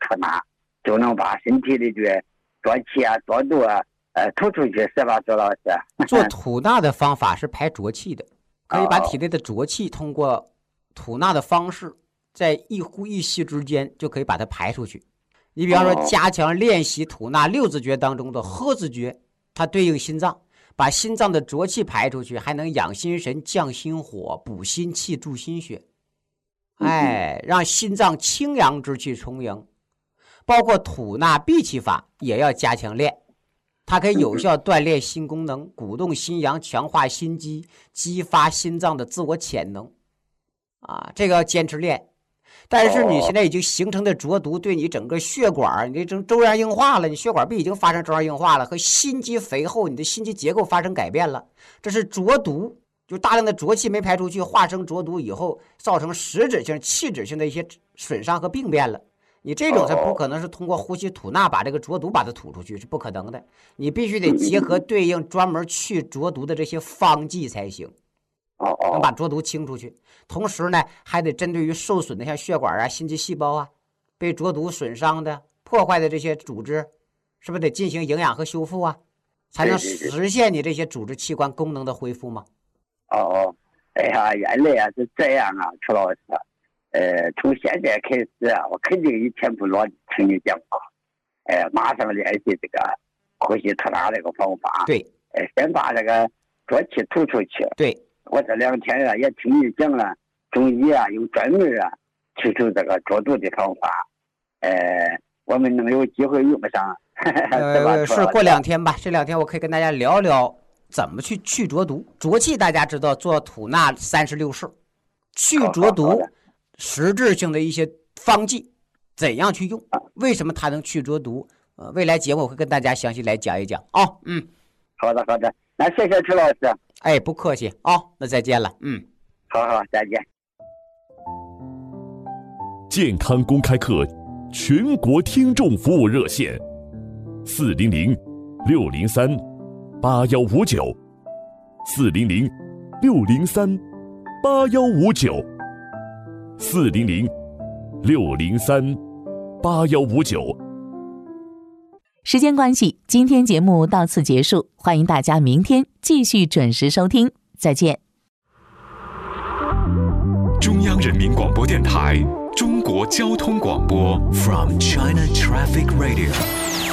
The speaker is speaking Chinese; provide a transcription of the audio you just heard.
吐纳，就能把身体里的浊气啊、浊毒啊，吐出去，是吧，周老师？ 做吐纳的方法是排浊气的，可以把体内的浊气通过吐纳的方式，在一呼一吸之间就可以把它排出去。你比方说，加强练习吐纳六字诀当中的呵字诀，它对应心脏，把心脏的浊气排出去，还能养心神、降心火、补心气、助心血。让心脏清阳之气充盈。包括吐纳闭气法也要加强练，它可以有效锻炼心功能，鼓动心阳，强化心肌，激发心脏的自我潜能。这个要坚持练。但是你现在已经形成的浊毒对你整个血管，你这周样硬化了，你血管壁已经发生周样硬化了，和心肌肥厚，你的心肌结构发生改变了，这是浊毒，就大量的浊气没排出去，化生浊毒以后，造成实质性、器质性的一些损伤和病变了。你这种是不可能是通过呼吸吐纳把这个浊毒把它吐出去，是不可能的。你必须得结合对应专门去浊毒的这些方剂才行。能把浊毒清出去，同时呢，还得针对于受损的像血管啊、心肌细胞啊，被浊毒损伤的、破坏的这些组织，是不是得进行营养和修复啊，才能实现你这些组织器官功能的恢复吗？ 哎呀，原来是这样啊，楚老师。从现在开始啊，我肯定以前不老听你讲过，马上练习这个呼吸吐纳这个方法。 对， 先把这个浊气吐出去。 对。 我这2天啊也听你讲了，中医啊有专门去除这个浊毒的方法，我们能有机会用上， 是过2天吧？这2天我可以跟大家聊聊怎么去浊毒。浊气大家知道，做吐纳36式，去浊毒实质性的一些方剂怎样去用？为什么它能去浊毒？未来节目我会跟大家详细来讲一讲啊。 好的，那谢谢楚老师。 不客气那再见了。 好，再见。 健康公开课全国听众服务热线：400-603-8159 400-603-8159 400-603-8159。 时间关系，今天节目到此结束，欢迎大家明天继续准时收听，再见。 中央人民广播电台中国交通广播 From China Traffic Radio